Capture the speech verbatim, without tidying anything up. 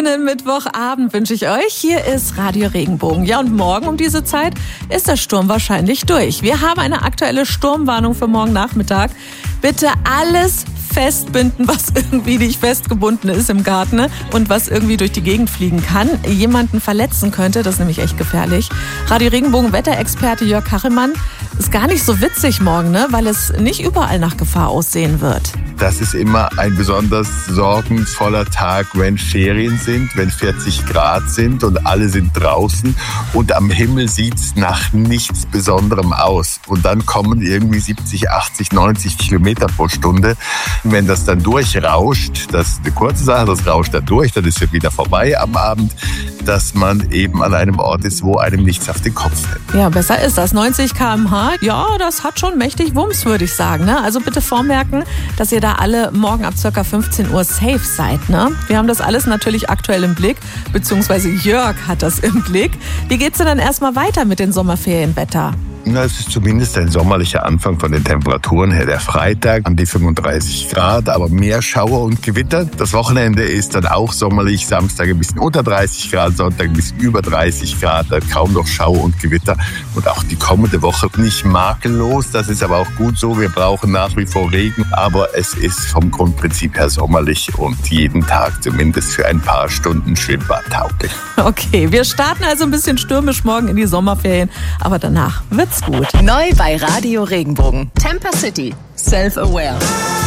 Schönen Mittwochabend wünsche ich euch. Hier ist Radio Regenbogen. Ja, und morgen um diese Zeit ist der Sturm wahrscheinlich durch. Wir haben eine aktuelle Sturmwarnung für morgen Nachmittag. Bitte alles festbinden, was irgendwie nicht festgebunden ist im Garten, ne? Und was irgendwie durch die Gegend fliegen kann, jemanden verletzen könnte. Das ist nämlich echt gefährlich. Radio Regenbogen Wetterexperte Jörg Kachelmann ist gar nicht so witzig morgen, ne? Weil es nicht überall nach Gefahr aussehen wird. Das ist immer ein besonders sorgenvoller Tag, wenn Ferien sind, wenn vierzig Grad sind und alle sind draußen und am Himmel sieht es nach nichts Besonderem aus. Und dann kommen irgendwie siebzig, achtzig, neunzig Kilometer pro Stunde. Wenn das dann durchrauscht, das ist eine kurze Sache, das rauscht dann durch, dann ist es wieder vorbei am Abend, dass man eben an einem Ort ist, wo einem nichts auf den Kopf fällt. Ja, besser ist das. neunzig Kilometer pro Stunde, ja, das hat schon mächtig Wumms, würde ich sagen. Ne? Also bitte vormerken, dass ihr da alle morgen ab ca. fünfzehn Uhr safe seid. Ne? Wir haben das alles natürlich aktuell im Blick, beziehungsweise Jörg hat das im Blick. Wie geht's denn dann erstmal weiter mit den Sommerferienwetter? Na, es ist zumindest ein sommerlicher Anfang von den Temperaturen her. Der Freitag an die fünfunddreißig Grad, aber mehr Schauer und Gewitter. Das Wochenende ist dann auch sommerlich. Samstag ein bisschen unter dreißig Grad, Sonntag ein bisschen über dreißig Grad. Kaum noch Schauer und Gewitter. Und auch die kommende Woche nicht makellos. Das ist aber auch gut so. Wir brauchen nach wie vor Regen. Aber es ist vom Grundprinzip her sommerlich und jeden Tag zumindest für ein paar Stunden Schwimmbad tauglich. Okay, wir starten also ein bisschen stürmisch morgen in die Sommerferien. Aber danach wird gut. Neu bei Radio Regenbogen. Temper City. Self-Aware.